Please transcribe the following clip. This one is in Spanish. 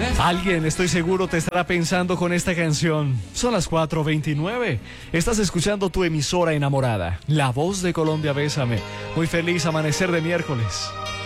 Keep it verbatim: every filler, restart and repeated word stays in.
Alguien, estoy seguro, te estará pensando con esta canción. Son las cuatro veintinueve. Estás escuchando tu emisora enamorada, La Voz de Colombia. Bésame. Muy feliz amanecer de miércoles.